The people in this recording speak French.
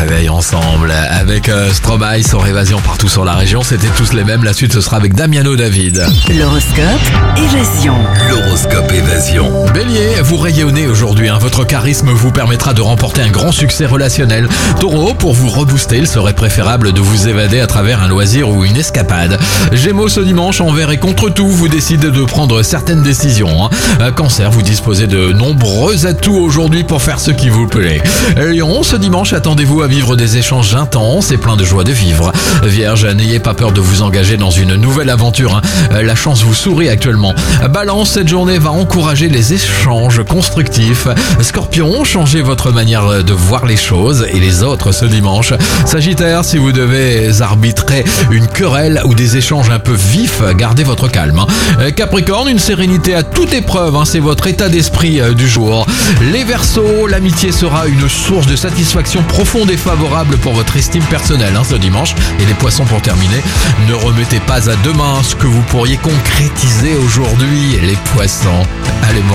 réveil ensemble avec Stromae sur Évasion partout sur la région. C'était tous les mêmes. La suite, ce sera avec Damiano David. L'horoscope Évasion. L'horoscope Évasion. Bélier, vous rayonnez aujourd'hui. Votre charisme vous permettra de remporter un grand succès relationnel. Taureau, pour vous rebooster, il serait préférable de vous évader à travers un loisir ou une escapade. Gémeaux, ce dimanche, envers et contre tout, vous décidez de prendre certaines décisions. Cancer, vous disposez de nombreux atouts aujourd'hui pour faire ce qui vous plaît. Lion, ce dimanche, attendez-vous à vivre des échanges intenses et pleins de joie de vivre. Vierge, n'ayez pas peur de vous engager dans une nouvelle aventure. La chance vous sourit actuellement. Balance, cette journée va encourager les échanges constructifs. Scorpion, changez votre manière de voir les choses et les autres ce dimanche. Sagittaire, si vous devez arbitrer une querelle ou des échanges un peu vifs, gardez votre calme. Capricorne, une sérénité à toute épreuve, c'est votre état d'esprit du jour. Les Verseaux, l'amitié sera une source de satisfaction profonde et favorable pour votre estime personnelle ce dimanche. Et les Poissons, pour terminer, ne remettez pas à demain ce que vous pourriez concrétiser aujourd'hui, les Poissons. Allez, bon